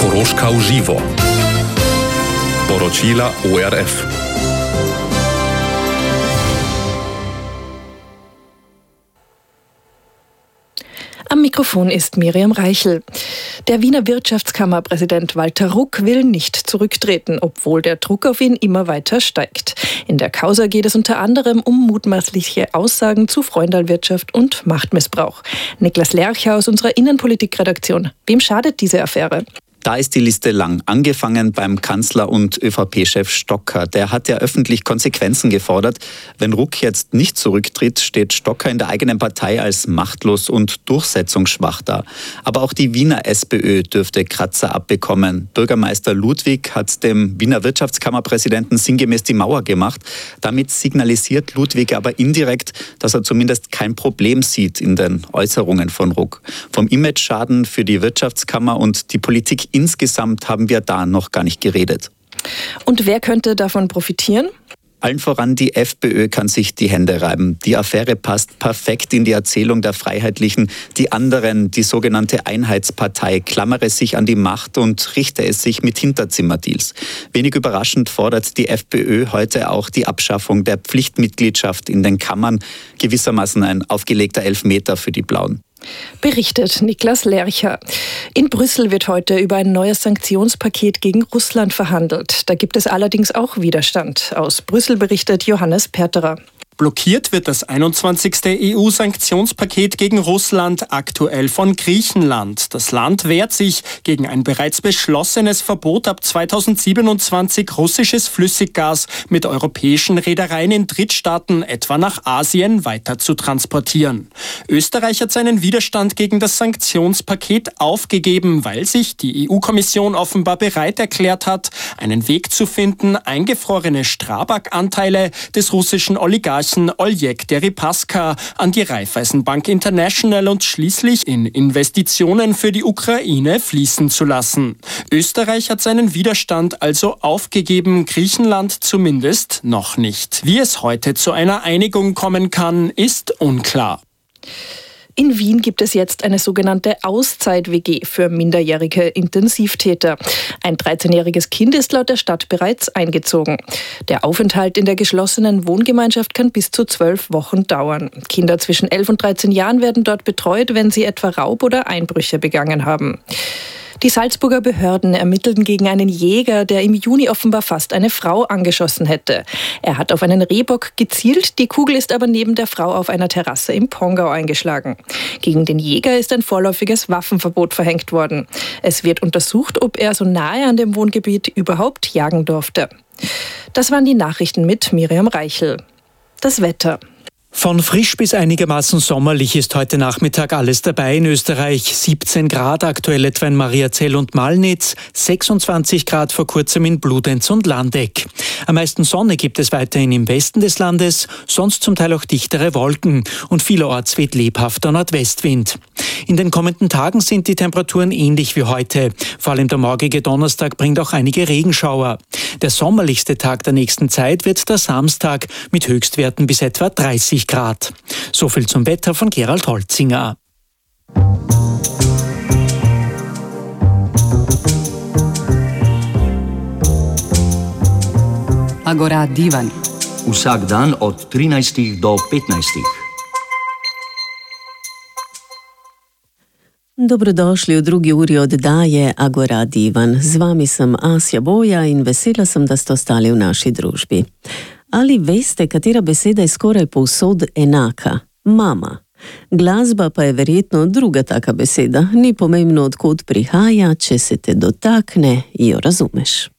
Koroška v živo. Poročila ORF. Am Mikrofon ist Miriam Reichel. Der Wiener Wirtschaftskammerpräsident Walter Ruck will nicht zurücktreten, obwohl der Druck auf ihn immer weiter steigt. In der Causa geht es unter anderem um mutmaßliche Aussagen zu Freundalwirtschaft und Machtmissbrauch. Niklas Lercher aus unserer Innenpolitikredaktion. Wem schadet diese Affäre? Da ist die Liste lang. Angefangen beim Kanzler und ÖVP-Chef Stocker. Der hat ja öffentlich Konsequenzen gefordert. Wenn Ruck jetzt nicht zurücktritt, steht Stocker in der eigenen Partei als machtlos und durchsetzungsschwach da. Aber auch die Wiener SPÖ dürfte Kratzer abbekommen. Bürgermeister Ludwig hat dem Wiener Wirtschaftskammerpräsidenten sinngemäß die Mauer gemacht. Damit signalisiert Ludwig aber indirekt, dass er zumindest kein Problem sieht in den Äußerungen von Ruck. Vom Imageschaden für die Wirtschaftskammer und die Politik insgesamt haben wir da noch gar nicht geredet. Und wer könnte davon profitieren? Allen voran die FPÖ kann sich die Hände reiben. Die Affäre passt perfekt in die Erzählung der Freiheitlichen. Die anderen, die sogenannte Einheitspartei, klammere sich an die Macht und richte es sich mit Hinterzimmerdeals. Wenig überraschend fordert die FPÖ heute auch die Abschaffung der Pflichtmitgliedschaft in den Kammern. Gewissermaßen ein aufgelegter Elfmeter für die Blauen. Berichtet Niklas Lercher. In Brüssel wird heute über ein neues Sanktionspaket gegen Russland verhandelt. Da gibt es allerdings auch Widerstand. Aus Brüssel berichtet Johannes Perterer. Blockiert wird das 21. EU-Sanktionspaket gegen Russland aktuell von Griechenland. Das Land wehrt sich gegen ein bereits beschlossenes Verbot, ab 2027 russisches Flüssiggas mit europäischen Reedereien in Drittstaaten, etwa nach Asien, weiter zu transportieren. Österreich hat seinen Widerstand gegen das Sanktionspaket aufgegeben, weil sich die EU-Kommission offenbar bereit erklärt hat, einen Weg zu finden, eingefrorene Strabag-Anteile des russischen Oligarchen Oleg Deripaska an die Raiffeisenbank International und schließlich in Investitionen für die Ukraine fließen zu lassen. Österreich hat seinen Widerstand also aufgegeben, Griechenland zumindest noch nicht. Wie es heute zu einer Einigung kommen kann, ist unklar. In Wien gibt es jetzt eine sogenannte Auszeit-WG für minderjährige Intensivtäter. Ein 13-jähriges Kind ist laut der Stadt bereits eingezogen. Der Aufenthalt in der geschlossenen Wohngemeinschaft kann bis zu 12 Wochen dauern. Kinder zwischen 11 und 13 Jahren werden dort betreut, wenn sie etwa Raub oder Einbrüche begangen haben. Die Salzburger Behörden ermittelten gegen einen Jäger, der im Juni offenbar fast eine Frau angeschossen hätte. Er hat auf einen Rehbock gezielt, die Kugel ist aber neben der Frau auf einer Terrasse im Pongau eingeschlagen. Gegen den Jäger ist ein vorläufiges Waffenverbot verhängt worden. Es wird untersucht, ob er so nahe an dem Wohngebiet überhaupt jagen durfte. Das waren die Nachrichten mit Miriam Reichel. Das Wetter. Von frisch bis einigermaßen sommerlich ist heute Nachmittag alles dabei in Österreich. 17 Grad aktuell etwa in Mariazell und Malnitz, 26 Grad vor kurzem in Bludenz und Landeck. Am meisten Sonne gibt es weiterhin im Westen des Landes, sonst zum Teil auch dichtere Wolken und vielerorts weht lebhafter Nordwestwind. In den kommenden Tagen sind die Temperaturen ähnlich wie heute. Vor allem der morgige Donnerstag bringt auch einige Regenschauer. Der sommerlichste Tag der nächsten Zeit wird der Samstag mit Höchstwerten bis etwa 30 Grad. So viel zum Wetter von Gerald Holzinger. Agora Divan. Vsak dan od 13 do 15. Dobrodošli v drugi uri oddaje Agora Divan. Z vami sem Asja Boja in vesela sem, da ste ostali v naši družbi. Ali veste, katera beseda je skoraj povsod enaka? Mama. Glasba pa je verjetno druga taka beseda. Ni pomembno, od kod prihaja, če se te dotakne, jo razumeš.